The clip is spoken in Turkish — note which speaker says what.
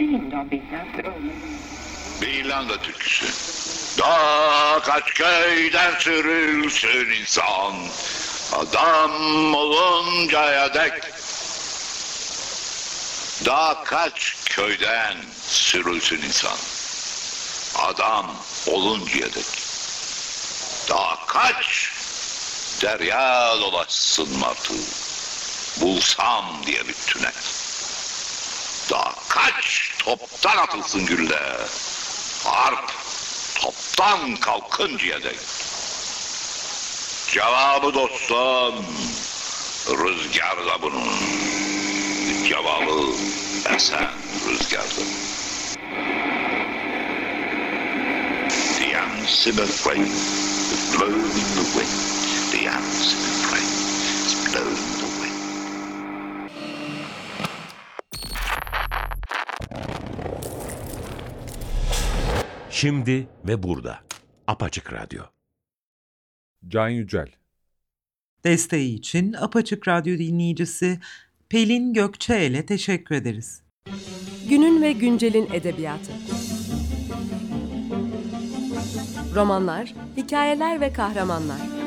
Speaker 1: Bir İrlanda türküsü. Daha kaç köyden sürülsün insan, adam oluncaya dek. Daha kaç köyden sürülsün insan, adam oluncaya dek. Daha kaç derya dolaşsın martı, bulsam diye bir tüne. Daha kaç toptan atılsın güller, harp toptan kalkıncaya dek. Cevabı dostum, rüzgarda bunun. Cevabı esen rüzgarda. The answer afraid is blowing the wind. The answer afraid is blowing the wind.
Speaker 2: Şimdi ve burada. Apaçık Radyo.
Speaker 3: Can Yücel.
Speaker 4: Desteği için Apaçık Radyo dinleyicisi Pelin Gökçe'yle teşekkür ederiz.
Speaker 5: Günün ve güncelin edebiyatı. Romanlar, hikayeler ve kahramanlar.